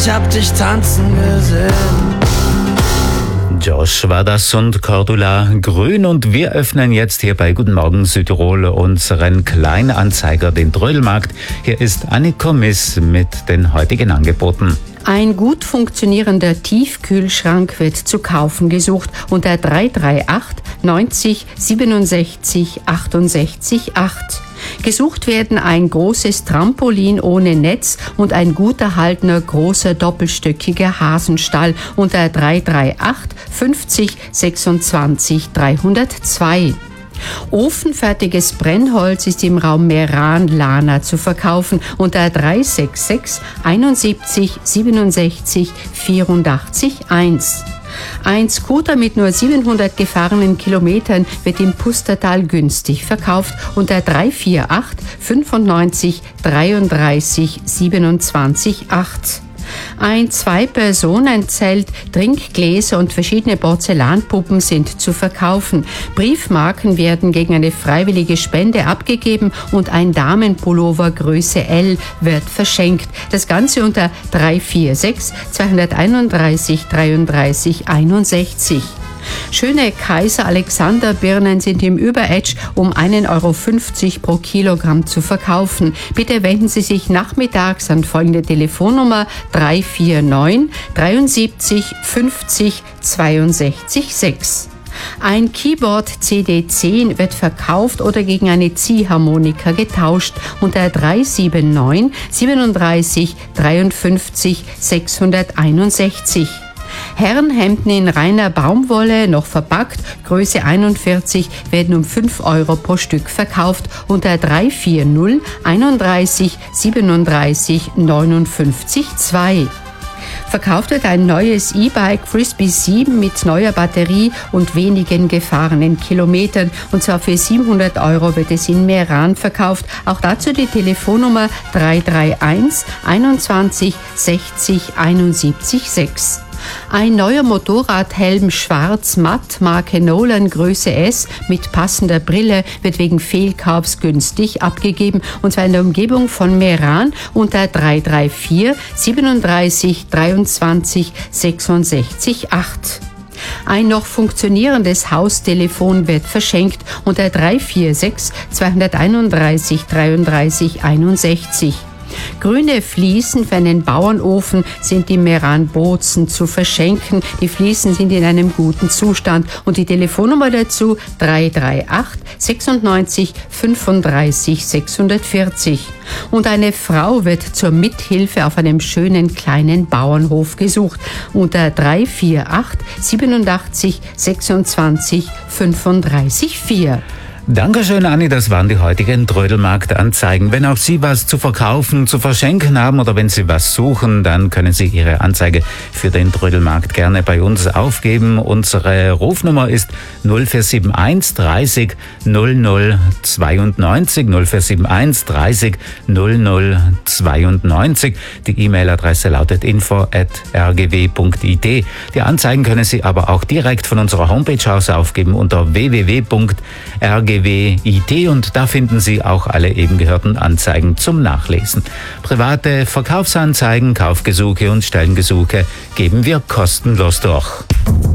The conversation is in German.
ich hab dich tanzen gesehen. Josh war das und Cordula Grün, und wir öffnen jetzt hier bei Guten Morgen Südtirol unseren Kleinanzeiger, den Trödelmarkt. Hier ist Annika Miss mit den heutigen Angeboten. Ein gut funktionierender Tiefkühlschrank wird zu kaufen gesucht unter 338 90 67 68 8. Gesucht werden ein großes Trampolin ohne Netz und ein gut erhaltener großer doppelstöckiger Hasenstall unter 338 50 26 302. Ofenfertiges Brennholz ist im Raum Meran-Lana zu verkaufen unter 366 71 67 84 1. Ein Scooter mit nur 700 gefahrenen Kilometern wird im Pustertal günstig verkauft unter 348 95 33 27 8. Ein Zwei-Personen-Zelt, Trinkgläser und verschiedene Porzellanpuppen sind zu verkaufen. Briefmarken werden gegen eine freiwillige Spende abgegeben und ein Damenpullover Größe L wird verschenkt. Das Ganze unter 346 231 33 61. Schöne Kaiser-Alexander-Birnen sind im Überedge um 1,50 Euro pro Kilogramm zu verkaufen. Bitte wenden Sie sich nachmittags an folgende Telefonnummer 349 73 50 62 6. Ein Keyboard CD10 wird verkauft oder gegen eine Ziehharmonika getauscht unter 379 37 53 661. Herrenhemden in reiner Baumwolle, noch verpackt, Größe 41, werden um 5 Euro pro Stück verkauft unter 340 31 37 59 2. Verkauft wird ein neues E-Bike Frisbee 7 mit neuer Batterie und wenigen gefahrenen Kilometern. Und zwar für 700 Euro wird es in Meran verkauft. Auch dazu die Telefonnummer 331 21 60 71 6. Ein neuer Motorradhelm schwarz matt, Marke Nolan Größe S mit passender Brille wird wegen Fehlkaufs günstig abgegeben, und zwar in der Umgebung von Meran unter 334 37 23 66 8. Ein noch funktionierendes Haustelefon wird verschenkt unter 346 231 33 61. Grüne Fliesen für einen Bauernofen sind im Meran Bozen zu verschenken. Die Fliesen sind in einem guten Zustand, und die Telefonnummer dazu 338 96 35 640. Und eine Frau wird zur Mithilfe auf einem schönen kleinen Bauernhof gesucht unter 348 87 26 35 4. Dankeschön, Anni, das waren die heutigen Trödelmarkt-Anzeigen. Wenn auch Sie was zu verkaufen, zu verschenken haben oder wenn Sie was suchen, dann können Sie Ihre Anzeige für den Trödelmarkt gerne bei uns aufgeben. Unsere Rufnummer ist 0471 30 00 92, 0471 30 00 92. Die E-Mail-Adresse lautet info@rgw.it. Die Anzeigen können Sie aber auch direkt von unserer Homepage aus aufgeben unter www.rgw.it, und da finden Sie auch alle eben gehörten Anzeigen zum Nachlesen. Private Verkaufsanzeigen, Kaufgesuche und Stellengesuche geben wir kostenlos durch.